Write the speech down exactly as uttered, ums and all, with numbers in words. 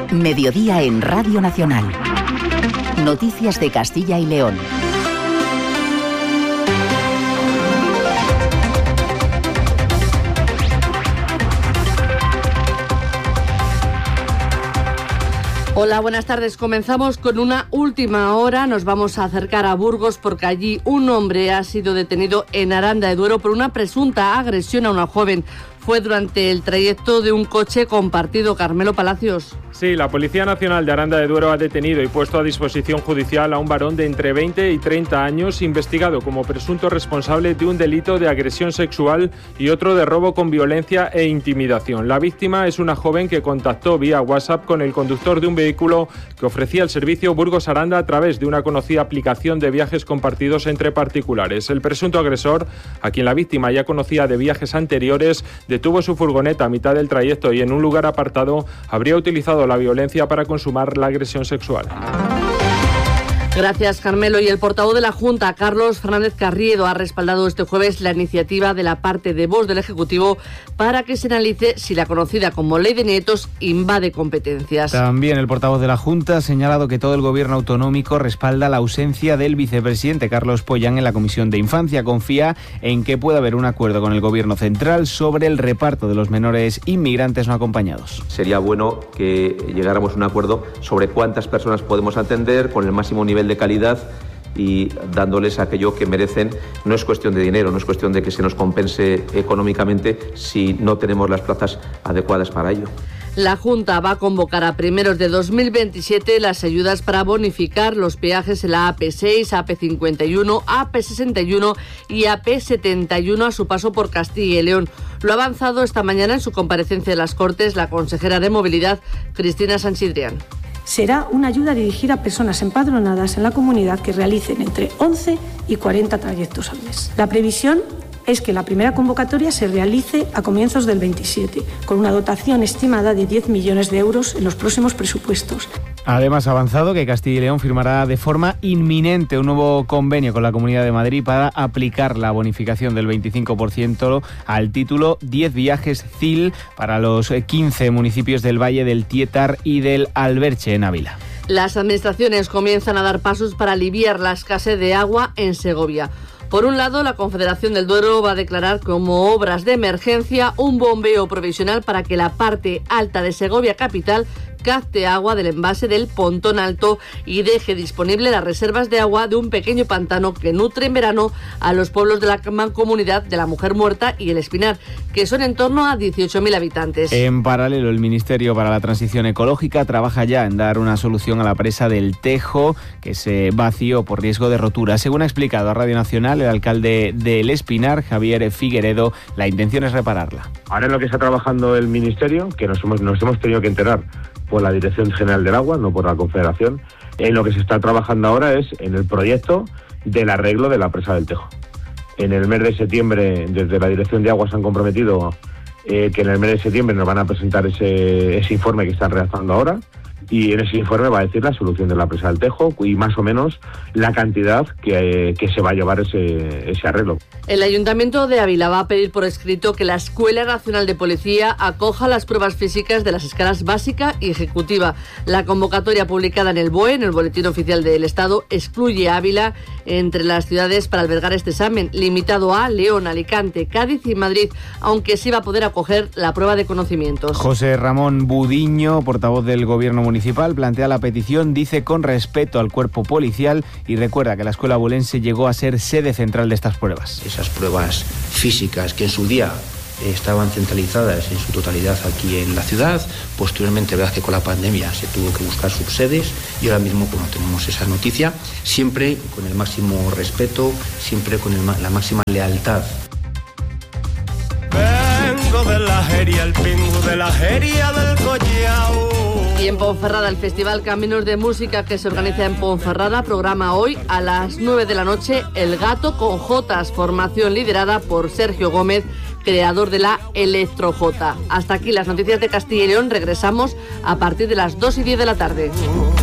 Mediodía en Radio Nacional. Noticias de Castilla y León. Hola, buenas tardes. Comenzamos con una última hora. Nos vamos a acercar a Burgos porque allí un hombre ha sido detenido en Aranda de Duero por una presunta agresión a una joven. Fue durante el trayecto de un coche compartido. Carmelo Palacios. Sí, la Policía Nacional de Aranda de Duero ha detenido y puesto a disposición judicial a un varón de entre veinte y treinta años, investigado como presunto responsable de un delito de agresión sexual y otro de robo con violencia e intimidación. La víctima es una joven que contactó vía WhatsApp con el conductor de un vehículo que ofrecía el servicio Burgos-Aranda a través de una conocida aplicación de viajes compartidos entre particulares. El presunto agresor, a quien la víctima ya conocía de viajes anteriores, detuvo su furgoneta a mitad del trayecto y en un lugar apartado habría utilizado la violencia para consumar la agresión sexual. Gracias, Carmelo. Y el portavoz de la Junta, Carlos Fernández Carriedo, ha respaldado este jueves la iniciativa de la parte de Vox del Ejecutivo para que se analice si la conocida como Ley de Nietos invade competencias. También el portavoz de la Junta ha señalado que todo el gobierno autonómico respalda la ausencia del vicepresidente Carlos Pollán en la Comisión de Infancia. Confía en que pueda haber un acuerdo con el gobierno central sobre el reparto de los menores inmigrantes no acompañados. Sería bueno que llegáramos a un acuerdo sobre cuántas personas podemos atender con el máximo nivel de calidad y dándoles aquello que merecen. No es cuestión de dinero, no es cuestión de que se nos compense económicamente si no tenemos las plazas adecuadas para ello. La Junta va a convocar a primeros de dos mil veintisiete las ayudas para bonificar los peajes en la A P seis, A P cincuenta y uno, A P sesenta y uno y A P setenta y uno a su paso por Castilla y León. Lo ha avanzado esta mañana en su comparecencia en las Cortes la consejera de Movilidad, Cristina Sanchidrián. Será una ayuda dirigida a personas empadronadas en la comunidad que realicen entre once y cuarenta trayectos al mes. La previsión es que la primera convocatoria se realice a comienzos del veintisiete, con una dotación estimada de diez millones de euros en los próximos presupuestos. Además, ha avanzado que Castilla y León firmará de forma inminente un nuevo convenio con la Comunidad de Madrid para aplicar la bonificación del veinticinco por ciento al título diez viajes C I L para los quince municipios del Valle del Tietar y del Alberche en Ávila. Las administraciones comienzan a dar pasos para aliviar la escasez de agua en Segovia. Por un lado, la Confederación del Duero va a declarar como obras de emergencia un bombeo provisional para que la parte alta de Segovia capital capte agua del embalse del Pontón Alto y deje disponible las reservas de agua de un pequeño pantano que nutre en verano a los pueblos de la mancomunidad de la Mujer Muerta y el Espinar, que son en torno a dieciocho mil habitantes. En paralelo, el Ministerio para la Transición Ecológica trabaja ya en dar una solución a la presa del Tejo, que se vació por riesgo de rotura. Según ha explicado a Radio Nacional el alcalde del Espinar, Javier Figueredo, la intención es repararla. Ahora en lo que está trabajando el Ministerio, que nos hemos, nos hemos tenido que enterar por la Dirección General del Agua, no por la Confederación, en lo que se está trabajando ahora es en el proyecto del arreglo de la presa del Tejo. En el mes de septiembre, desde la Dirección de Agua se han comprometido eh, que en el mes de septiembre nos van a presentar ese, ese informe que están redactando ahora, y en ese informe va a decir la solución de la presa del Tejo y más o menos la cantidad que, que se va a llevar ese, ese arreglo. El Ayuntamiento de Ávila va a pedir por escrito que la Escuela Nacional de Policía acoja las pruebas físicas de las escalas básica y ejecutiva. La convocatoria publicada en el B O E, en el Boletín Oficial del Estado, excluye a Ávila entre las ciudades para albergar este examen, limitado a León, Alicante, Cádiz y Madrid, aunque sí va a poder acoger la prueba de conocimientos. José Ramón Budiño, portavoz del Gobierno Municipal, plantea la petición, dice, con respeto al cuerpo policial y recuerda que la escuela abulense llegó a ser sede central de estas pruebas. Esas pruebas físicas que en su día estaban centralizadas en su totalidad aquí en la ciudad, posteriormente, verdad que con la pandemia se tuvo que buscar subsedes y ahora mismo, como tenemos esa noticia, siempre con el máximo respeto, siempre con el, la máxima lealtad. Vengo de la jeria, el pingo de la jeria del Collao. Y en Ponferrada, el Festival Caminos de Música que se organiza en Ponferrada programa hoy a las nueve de la noche El Gato con Jotas, formación liderada por Sergio Gómez, creador de la Electrojota. Hasta aquí las noticias de Castilla y León. Regresamos a partir de las dos y diez de la tarde.